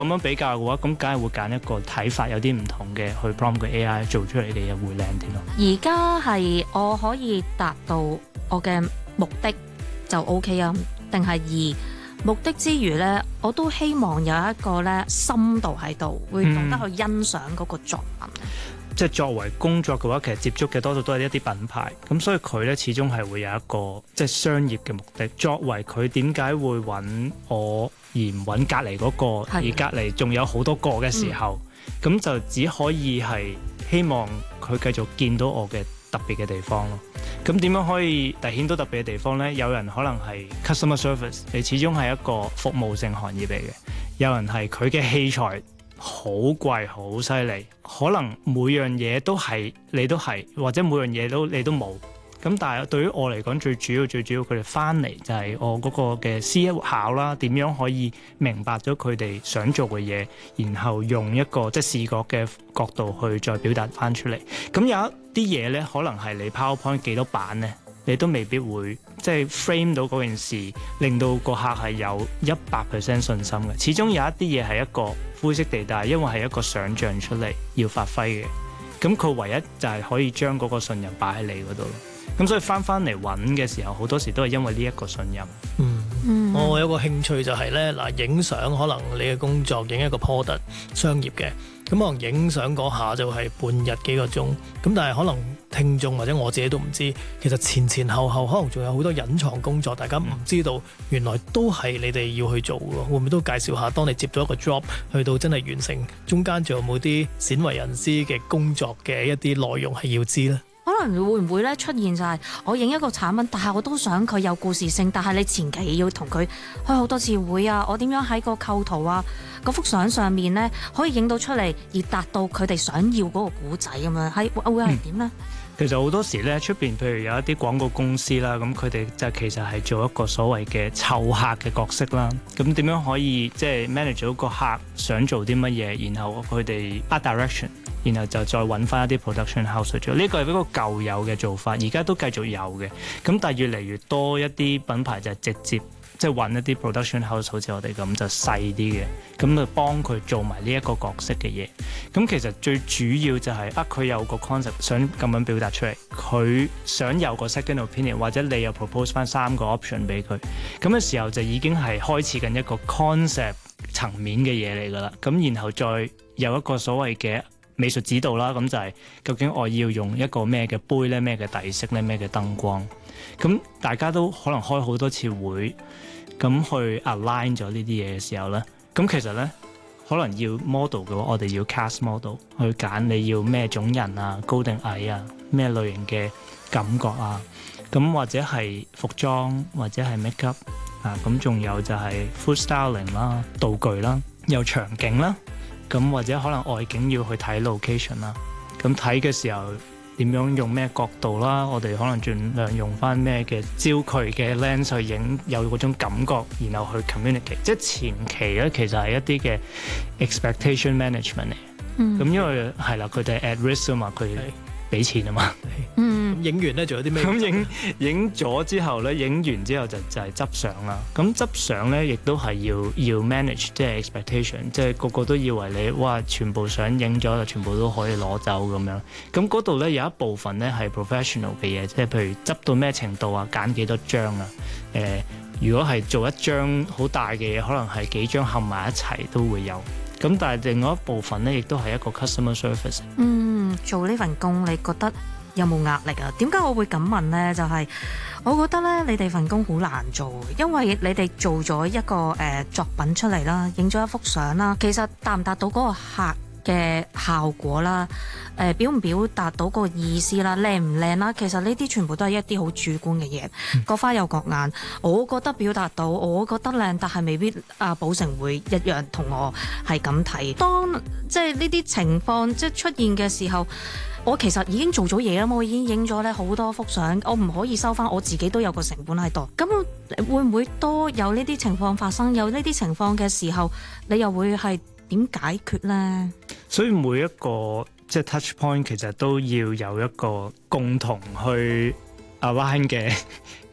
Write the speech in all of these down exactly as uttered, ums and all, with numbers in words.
咁樣比較嘅話，咁梗係會揀一個睇法有啲唔同嘅去 prompt 個 A I 做出嚟嘅嘢會靚啲咯。 而家係我可以達到我嘅目的就 OK 啊，定係二目的之餘呢，我都希望有一個呢深度喺度，會懂得去欣賞嗰個作品。 嗯、即係作為工作嘅話，其實接觸嘅多數都係一啲品牌，咁所以佢呢始終係會有一個即係商業嘅目的。作為佢點解會揾我而唔揾隔離嗰個，而隔離仲有好多個嘅時候，咁、嗯、就只可以係希望佢繼續見到我嘅特別嘅地方咯。咁點樣可以凸顯到特別嘅地方呢？有人可能係 customer service， 你始終係一個服務性行業嚟嘅。有人係佢嘅器材好貴好犀利，可能每樣嘢都係你都係，或者每樣嘢都你都冇。咁但係對於我嚟講，最主要最主要佢哋翻嚟就係我嗰個嘅思考啦，點樣可以明白咗佢哋想做嘅嘢，然後用一個即係視覺嘅角度去再表達翻出嚟。咁有一啲嘢呢，可能係你 PowerPoint 幾多版呢，你都未必會即係 frame 到嗰件事，令到個客係有一百 percent 信心嘅。始終有一啲嘢係一個灰色地帶，因為係一個想像出嚟要發揮嘅。咁佢唯一就係可以將嗰個信任擺喺你嗰度咯。咁所以翻翻嚟揾嘅時候，好多時都係因為呢一個信任。 嗯，嗯我有個興趣就係咧，嗱，影相可能你嘅工作影一個 product 商業嘅，咁可能影相嗰下就係半日幾個鐘，咁但係可能聽眾或者我自己都唔知，其實前前後後可能仲有好多隱藏工作，大家唔知道原來都係你哋要去做嘅。會唔會都介紹下，當你接咗一個 job 去到真係完成，中間仲有冇啲鮮為人知嘅工作嘅一啲內容係要知呢？ 可能會唔會咧出現就係我影一個產品，但係我都想佢有故事性，但係你前期要同佢開好多次會啊，我點樣喺個構圖啊嗰幅相上面咧可以影到出嚟，而達到佢哋想要嗰個故仔咁樣，係會係點呢？ 嗯其實好多時咧，出邊譬如有一啲廣告公司啦，咁佢哋就其實係做一個所謂嘅湊客嘅角色啦。咁點樣可以即係 manage 到個客想做啲乜嘢，然後佢哋 art direction，然後就再揾翻一啲 production house 去做。呢個係一個舊有嘅做法，而家都繼續有嘅。咁但係越嚟越多一啲品牌就係直接即係揾一啲 production house，好似我哋咁就細啲嘅，咁就幫佢做埋呢一個角色嘅嘢。咁其實最主要就係啊，佢有個 concept 想咁樣表達出嚟，佢想有個 second opinion， 或者你又 propose 翻三個 option 俾佢，咁嘅時候就已經係開始緊一個 concept 層面嘅嘢嚟㗎啦。咁然後再有一個所謂嘅美術指導啦，咁就係究竟我要用一個咩嘅杯咧，咩嘅底色咧，咩嘅燈光，咁大家都可能開好多次會，咁去 align 咗呢啲嘢嘅時候咧，咁其實咧可能要 model 嘅話，我哋要 cast model 去揀你要咩種人啊，高定矮啊，咩類型嘅感覺啊，咁或者係服裝或者係 make up 啊，咁仲有就係 food styling 啦，道具啦，有場景啦。咁或者可能外景要去睇 location 啦，咁睇嘅時候點樣用咩角度啦？我哋可能盡量用翻咩嘅焦距嘅 lens 去影，有嗰種感覺，然後去 communicate。即係前期咧，其實係一啲嘅 expectation management 嚟。嗯。咁因為係啦，佢哋 at risk 啊嘛，佢俾錢啊嘛。 嗯。咁影完咧，仲有啲咩？ 咁影影咗之後咧，影完之後就就係執相啦。咁執相咧，亦都係要要 manage，即係 expectation，即係個個都以為你哇，全部相影咗就全部都可以攞走咁樣。咁嗰度咧有一部分咧係 professional 嘅嘢，即係譬如執到咩程度啊，揀幾多張啊。誒、呃，如果係做一張好大嘅嘢，可能係幾張合埋一齊都會有。咁但係另外一部分咧，亦都係一個 customer service。 嗯，做呢份工你覺得有冇壓力啊？點解我會咁問呢？就係、是、我覺得咧，你哋份工好難做，因為你哋做咗一個誒、呃、作品出嚟啦，影咗一幅相啦，其實達唔達到嗰個客嘅效果啦？誒、呃、表唔表達到個意思啦？靚唔靚啦？其實呢啲全部都係一啲好主觀嘅嘢，嗯、各花有各眼。我覺得表達到，我覺得靚，但係未必啊寶成會一樣同我係咁睇。當即係呢啲情況即係出現嘅時候，我其實已經做咗嘢啦，我已經影咗咧好多幅相，我唔可以收翻，我自己都有個成本喺度。咁會唔會多有呢啲情況發生？有呢啲情況嘅時候，你又會係點解決呢？ 所以每一個即係 touch point 其實都要有一個共同去 align 嘅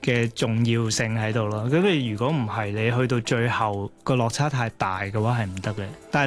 嘅重要性喺度咯。咁你如果唔係，你去到最後個落差太大嘅話係唔得嘅。但係